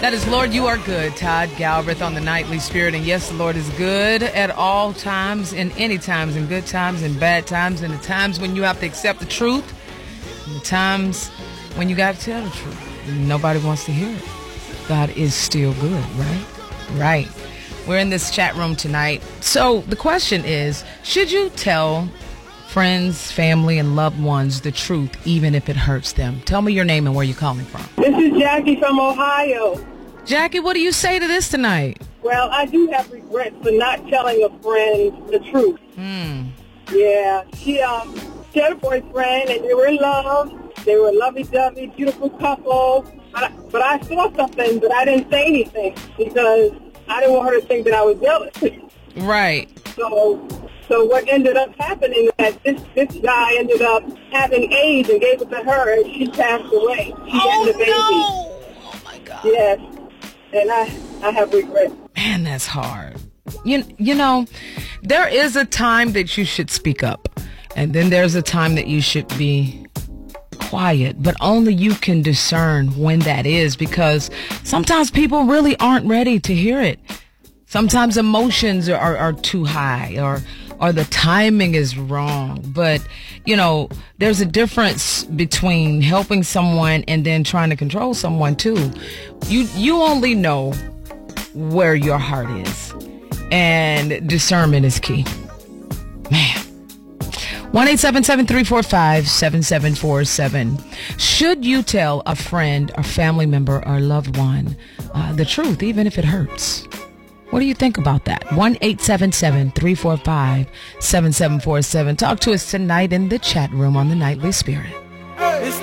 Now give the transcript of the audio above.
That is Lord, You Are Good, Todd Galbraith on the Nightly Spirit. And yes, the Lord is good at all times, in any times, in good times, in bad times, in the times when you have to accept the truth, and the times when you got to tell the truth. Nobody wants to hear it. God is still good, right? Right. We're in this chat room tonight. So the question is, should you tell friends, family, and loved ones the truth, even if it hurts them? Tell me your name and where you're calling from. This is Jackie from Ohio. Jackie, what do you say to this tonight? Well, I do have regrets for not telling a friend the truth. Yeah, she had a boyfriend, and they were in love. They were a lovey-dovey, beautiful couple. But I saw something, but I didn't say anything because I didn't want her to think that I was jealous. Right. So what ended up happening is that this guy ended up having AIDS and gave it to her, and she passed away. She had the baby. No! Oh, my God. Yes. And I have regrets. Man, that's hard. You know, there is a time that you should speak up. And then there's a time that you should be quiet. But only you can discern when that is, because sometimes people really aren't ready to hear it. Sometimes emotions are too high, or the timing is wrong. But, you know, there's a difference between helping someone and then trying to control someone too. You only know where your heart is, and discernment is key. Man. 1-877-345-7747. Should you tell a friend or family member or loved one the truth, even if it hurts? What do you think about that? 1-877-345-7747. Talk to us tonight in the chat room on the Nightly Spirit.